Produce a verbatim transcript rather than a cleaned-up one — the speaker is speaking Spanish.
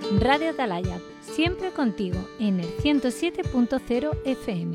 Radio Atalaya, siempre contigo en el ciento siete punto cero F M.